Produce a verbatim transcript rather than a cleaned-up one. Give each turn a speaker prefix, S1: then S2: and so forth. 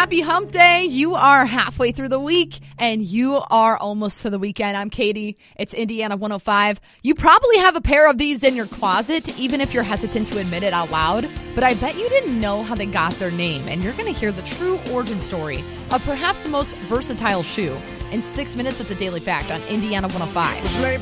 S1: Happy hump day. You are halfway through the week, and you are almost to the weekend. I'm Katie. It's Indiana one oh five. You probably have a pair of these in your closet, even if you're hesitant to admit it out loud. But I bet you didn't know how they got their name, and you're going to hear the true origin story of perhaps the most versatile shoe in six minutes with the Daily Fact on Indiana one oh five.